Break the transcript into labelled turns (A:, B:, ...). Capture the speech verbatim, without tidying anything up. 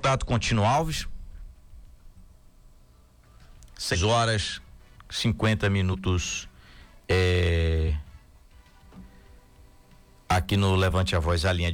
A: contato com o Tino Alves. seis horas cinquenta minutos é, aqui no Levante a Voz, a linha de